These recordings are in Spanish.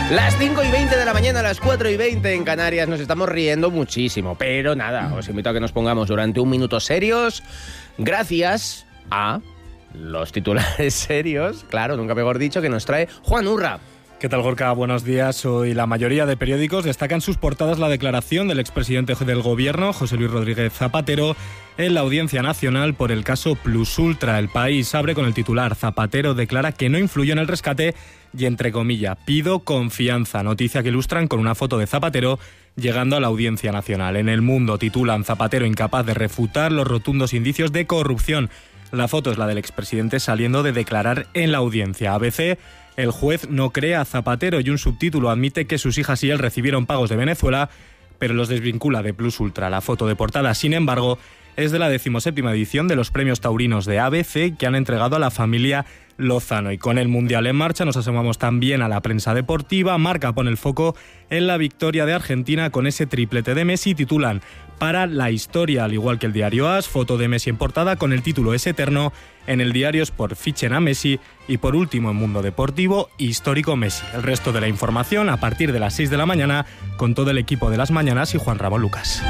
Las 5:20 de la mañana, las 4:20 en Canarias. Nos estamos riendo muchísimo, pero nada, os invito a que nos pongamos durante un minuto serios, gracias a los titulares serios, claro, nunca mejor dicho, que nos trae Juan Urra. ¿Qué tal, Gorka? Buenos días. Hoy la mayoría de periódicos destacan en sus portadas la declaración del expresidente del Gobierno, José Luis Rodríguez Zapatero, en la Audiencia Nacional por el caso Plus Ultra. El País abre con el titular: Zapatero declara que no influyó en el rescate y, entre comillas, pido confianza. Noticia que ilustran con una foto de Zapatero llegando a la Audiencia Nacional. En El Mundo titulan: Zapatero incapaz de refutar los rotundos indicios de corrupción. La foto es la del expresidente saliendo de declarar en la audiencia. ABC: el juez no cree a Zapatero, y un subtítulo admite que sus hijas y él recibieron pagos de Venezuela, pero los desvincula de Plus Ultra. La foto de portada, sin embargo, es de la 17ª edición de los premios taurinos de ABC que han entregado a la familia Lozano. Y con el Mundial en marcha nos asomamos también a la prensa deportiva. Marca pone el foco en la victoria de Argentina con ese triplete de Messi. Titulan: para la historia, al igual que el diario AS, foto de Messi en portada con el título Es eterno. En el diario Sport fichen a Messi. Y por último, en Mundo Deportivo, histórico Messi. El resto de la información a partir de las 6 de la mañana con todo el equipo de Las Mañanas y Juan Ramón Lucas.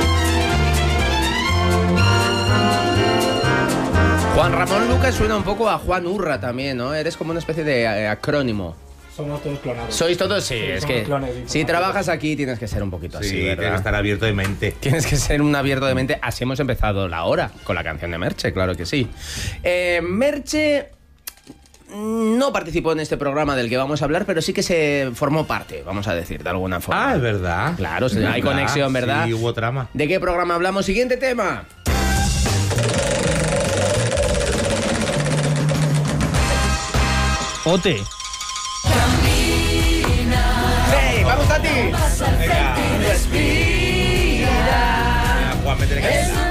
Juan Ramón Lucas suena un poco a Juan Urra también, ¿no? Eres como una especie de acrónimo. Somos todos clonados. ¿Sois todos? Sí, es que clones, si trabajas aquí tienes que ser un poquito así, ¿verdad? Tienes que estar abierto de mente. Tienes que ser un abierto de mente. Así hemos empezado la hora, con la canción de Merche, claro que sí. Merche no participó en este programa del que vamos a hablar, pero sí que se formó parte, vamos a decir, de alguna forma. Ah, es verdad. Claro, hay conexión, ¿verdad? Sí, hubo trama. ¿De qué programa hablamos? Siguiente tema. Ote. ¡Hey! ¡Vamos a ti! Venga. Juan, métele cabeza.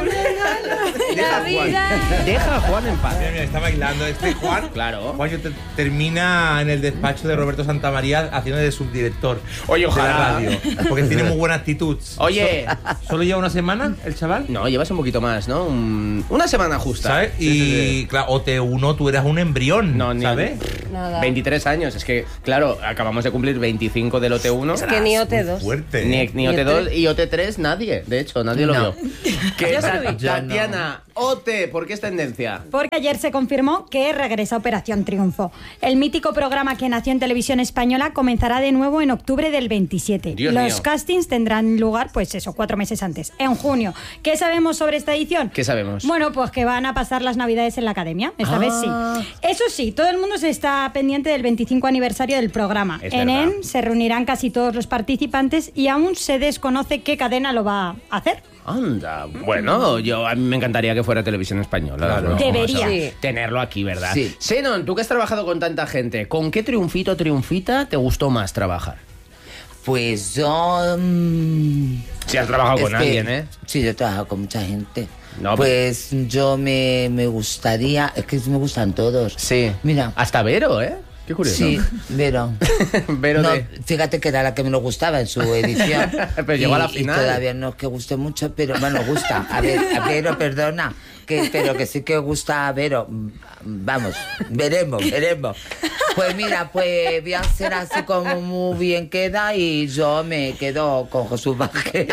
Deja a Juan en paz. Mira, está bailando este Juan. Claro. Juan termina en el despacho de Roberto Santamaría haciendo de subdirector. Oye, ojalá. De la radio. Porque tiene muy buena actitud. Oye. ¿Solo lleva una semana el chaval? No, llevas un poquito más, ¿no? Una semana justa. ¿Sabes? Y claro, OT1, tú eras un embrión, No, ni- ¿sabes? Nada. 23 años. Es que, claro, acabamos de cumplir 25 del OT1. Es que ni OT2. Fuerte. Ni OT2 y OT3 nadie. De hecho, nadie lo vio. Que Yo se lo vi. Tatiana, OT, ¿por qué es tendencia? Porque ayer se confirmó que regresa Operación Triunfo. El mítico programa que nació en Televisión Española comenzará de nuevo en octubre del 27. Dios Los mío. castings tendrán lugar, pues eso, 4 meses antes, en junio. ¿Qué sabemos sobre esta edición? ¿Qué sabemos? Bueno, pues que van a pasar las Navidades en la Academia. Esta vez sí. Eso sí, todo el mundo se está pendiente del 25 aniversario del programa. Es En verdad. él se reunirán casi todos los participantes y aún se desconoce qué cadena lo va a hacer. Anda, bueno, a mí me encantaría que fuera Televisión Española. Claro. Debería. Sí. Tenerlo aquí, ¿verdad? Sí. Senon, tú que has trabajado con tanta gente, ¿con qué triunfito o triunfita te gustó más trabajar? Pues yo... Si has trabajado con es que- alguien, ¿eh? Sí, yo he trabajado con mucha gente. No, pues yo me gustaría... Es que me gustan todos. Sí. Mira. Hasta Vero, ¿eh? Qué curioso. Sí, Vero. Vero No, de... fíjate que era la que menos gustaba en su edición. Pero llegó a la final. Y todavía no es que guste mucho, pero bueno, gusta. A Vero, perdona. Pero que sí que gusta a Vero. Vamos, veremos. Pues mira, pues voy a hacer así como muy bien queda y yo me quedo con Jesús Vázquez.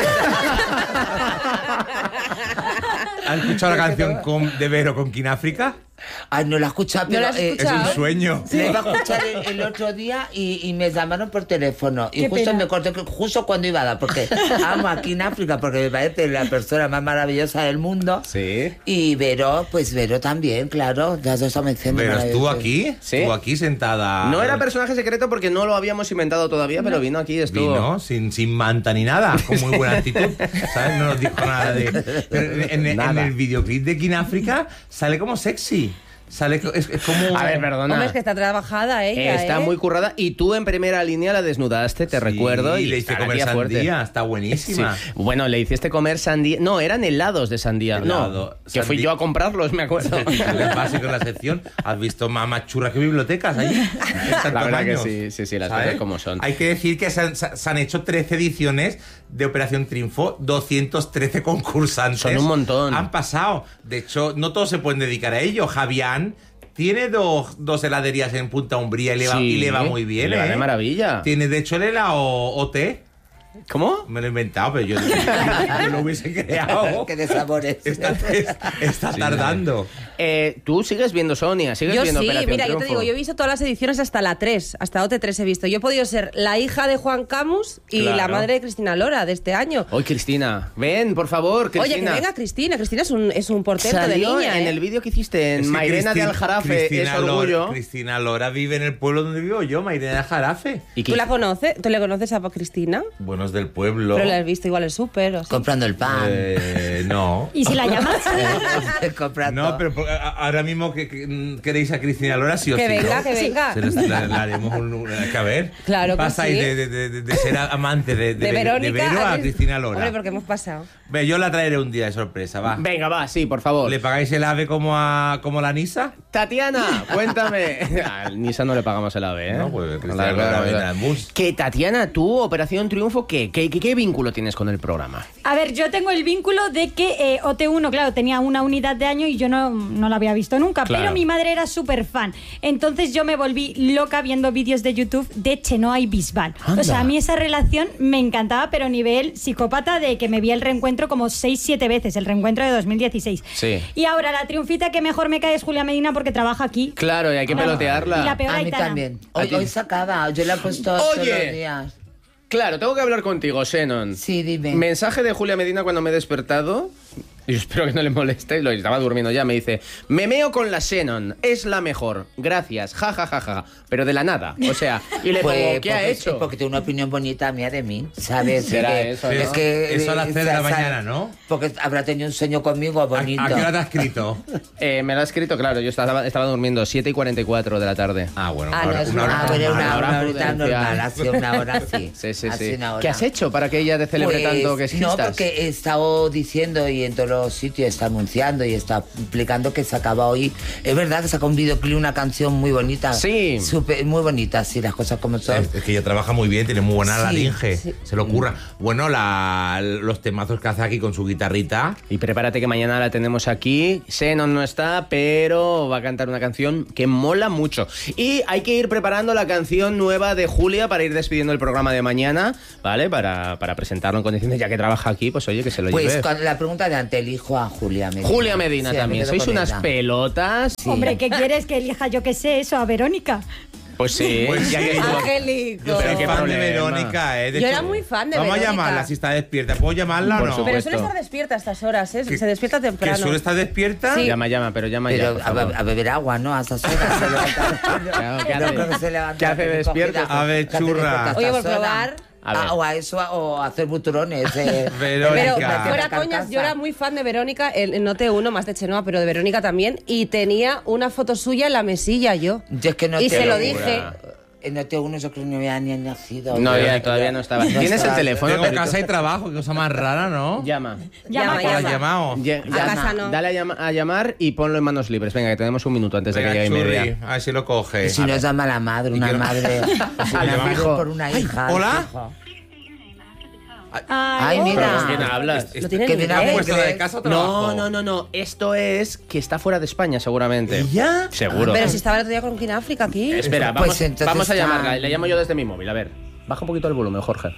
¿Has escuchado la canción de Vero con Kináfrica? Ay, no la he escuchado, ¿No pero la has Es escuchado? un sueño. la iba a escuchar el otro día y me llamaron por teléfono. Y Qué justo pena. me corté, justo cuando iba a dar, porque amo aquí en África, porque me parece la persona más maravillosa del mundo. Sí. Y Vero, pues Vero también, claro. Las dos estamos diciendo Pero estuvo maravilloso. aquí, Sí. estuvo aquí sentada. No era personaje secreto porque no lo habíamos inventado todavía, pero vino aquí y estuvo... Vino sin manta ni nada, con muy buena actitud, ¿sabes? No nos dijo nada de... Pero en Nada. el videoclip de Kináfrica sale como sexy. Sale, es como... A ver, perdona. Hombre, es que está trabajada ella, Está ¿eh? muy currada y tú en primera línea la desnudaste, te recuerdo. Y le hice está comer tía fuerte. sandía, está buenísima. Sí. Bueno, le hiciste comer sandía. No, eran helados de sandía. Helado, No, que fui sandía. yo a comprarlos, me acuerdo. El básico en la sección. ¿Has visto más churras que bibliotecas allí? La verdad que sí, las cosas como son. Hay que decir que se han hecho 13 ediciones de Operación Triunfo, 213 concursantes. Son un montón. Han pasado. De hecho, no todos se pueden dedicar a ello. Javián Tiene dos heladerías en Punta Umbría y le va muy bien, le va de maravilla. Tiene, de hecho, el helado OT. ¿Cómo? Me lo he inventado, pero yo lo hubiese creado. Qué de sabores. Está tardando. Tú sigues viendo Sonia, sigues Yo viendo sí, Operación mira, Triunfo. yo te digo, yo he visto todas las ediciones hasta la 3, hasta OT3 he visto. Yo he podido ser la hija de Juan Camus y Claro. la madre de Cristina Lora de este año. Hoy Cristina, ven, por favor, Cristina. Oye, que venga Cristina. Cristina es un portento Salió de niña, en ¿eh? el vídeo que hiciste en Es que Mairena de Aljarafe, es orgullo. Cristina Lora vive en el pueblo donde vivo yo, Mairena de Aljarafe. Y ¿Tú la conoces? ¿Tú le conoces a Cristina? Bueno, es del pueblo. Pero la has visto igual en el súper o sí. Comprando el pan. No. ¿Y si la llamas? Comprando. No, pero ahora mismo que queréis a Cristina Lora, sí o Que sí. venga, ¿no? que venga. La haremos que a ver. Claro que pasáis sí. de ser amante de Verónica Vero a Cristina Lora. Hombre, porque hemos pasado. Ve, yo la traeré un día de sorpresa, va. Venga, va, sí, por favor. ¿Le pagáis el ave como la Nisa? Tatiana, cuéntame. Al Nisa no le pagamos el AVE, ¿eh? No, pues Cristina La Lora verdad, vendrá en bus. Que Tatiana, tú, Operación Triunfo, ¿qué vínculo tienes con el programa? A ver, yo tengo el vínculo de que OT1, claro, tenía una unidad de año y yo no la había visto nunca, Claro. pero mi madre era súper fan. Entonces yo me volví loca viendo vídeos de YouTube de Chenoa y Bisbal. Anda. O sea, a mí esa relación me encantaba, pero nivel psicópata de que me vi el reencuentro como 6-7 veces, el reencuentro de 2016. Sí. Y ahora la triunfita que mejor me cae es Julia Medina porque trabaja aquí. Claro, y hay que Claro. pelotearla. Y la peor A mí Aitana. también. ¿A ti? Hoy sacaba, yo la he puesto todos Oye. los días. Claro, tengo que hablar contigo, Xenon. Sí, dime. Mensaje de Julia Medina cuando me he despertado. Y espero que no le moleste, lo estaba durmiendo ya. Me dice: me meo con la Xenon, es la mejor. Gracias, ja, ja, ja, ja. Pero de la nada. O sea, y le pongo, ¿qué ha porque hecho? sí, porque tiene una opinión bonita mía de mí, ¿sabes? Será Que- eso, ¿no? Es que, Eso a las 3 de la ¿sabes? mañana, ¿no? Porque habrá tenido un sueño conmigo bonito. ¿A qué hora te has escrito? Me lo ha escrito, claro. Yo estaba durmiendo 7:44 de la tarde. Ah, bueno, Ah, no, es una- Ah, pero Una hora una horita prudencial. normal, así una hora así. Sí, sí, así sí. una hora. ¿Qué has hecho para que ella te celebre Pues, tanto que existas? No, porque he estado diciendo y en todos los sitios está anunciando y está explicando que se acaba hoy. Es verdad que saca un videoclip, una canción muy bonita. Sí. Muy bonita, sí, las cosas como son. Es que ella trabaja muy bien, tiene muy buena Sí, laringe, sí. se lo ocurra. Bueno, los temazos que hace aquí con su guitarrita. Y prepárate que mañana la tenemos aquí. Xenon no está, pero va a cantar una canción que mola mucho. Y hay que ir preparando la canción nueva de Julia para ir despidiendo el programa de mañana, ¿vale? Para presentarlo en condiciones, ya que trabaja aquí, pues oye, que se lo Pues lleve. con la pregunta de antes elijo a Julia Medina. Julia Medina Sí, me también. quedo Sois con unas ella. pelotas. Sí. Hombre, ¿qué quieres que elija yo que sé eso a Verónica? Pues sí. Pues ya que sí. Angélico. Yo Pero soy qué fan problema. de Verónica, ¿eh? De Yo hecho, era muy fan de Vamos Verónica. a llamarla si está despierta. ¿Puedo llamarla o Por no? supuesto. Pero suele estar despierta a estas horas, ¿eh? Que- Se despierta temprano. ¿Que suele estar despierta? Sí. Llama, pero llama ya, Pero por favor. a beber agua, ¿no? A esas horas se levanta. Claro, ¿qué No hace? creo que se levanta ¿Qué hace recogida. despierta? A ver, Que hace churra. despierta a Oye, por estas horas. probar. A ver. O a eso, o a hacer buturones. Verónica. Pero Verónica. fuera coñas, yo era muy fan de Verónica, en OT1, más de Chenoa, pero de Verónica también, y tenía una foto suya en la mesilla yo. Yo es que no y te se lo locura. dije. En OT1 yo creo que no había ni nacido. No, Verónica. todavía no estaba. No ¿Tienes el estaba. teléfono? Tengo Perito? casa y trabajo, qué cosa más rara, ¿no? Llama. Llama, ¿Lo has llama. llamado? Llama. casa no. Dale a llamar y ponlo en manos libres. Venga, que tenemos un minuto antes de que Venga, llegue Churri, media. a ver si lo coge. Y si no llama la madre, una que no- madre. Pues una Llama, madre hijo. por una hija. ¿Hola? hijo. Ay, Ay, mira. ¿Pero con quién hablas? Lo tiene Que en viene inglés. a ¿Puesto de inglés. casa o trabajo? No. Esto es que está fuera de España, seguramente. ¿Y ya? Seguro. Pero si estaba el otro día con King África aquí. Espera, Pues vamos, entonces vamos a está- llamarla. Le llamo yo desde mi móvil. A ver, baja un poquito el volumen, Jorge.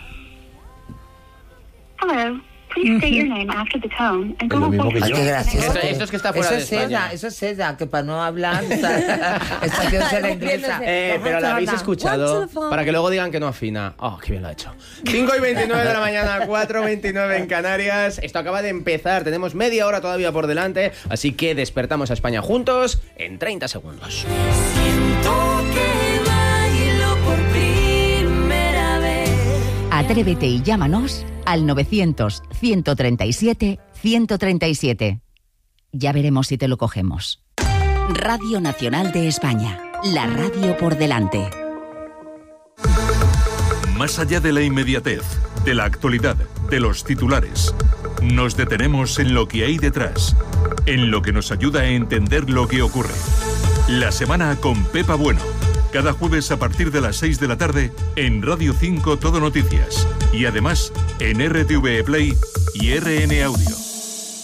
Hello. Please state your name after the tone and Es lo go mismo que Ay, yo. qué gracioso. Esto es que está fuera Eso de es España. ella, eso es ella, que para no hablar, esta acción será inglesa. Pero la habéis escuchado para que luego digan que no afina. Oh, qué bien lo ha hecho. 5:29 de la mañana, 4:29 en Canarias. Esto acaba de empezar. Tenemos media hora todavía por delante. Así que despertamos a España juntos en 30 segundos. Atrévete y llámanos al 900-137-137. Ya veremos si te lo cogemos. Radio Nacional de España. La radio por delante. Más allá de la inmediatez, de la actualidad, de los titulares, nos detenemos en lo que hay detrás, en lo que nos ayuda a entender lo que ocurre. La semana con Pepa Bueno. Cada jueves a partir de las 6 de la tarde en Radio 5 Todo Noticias. Y además en RTV Play y RN Audio.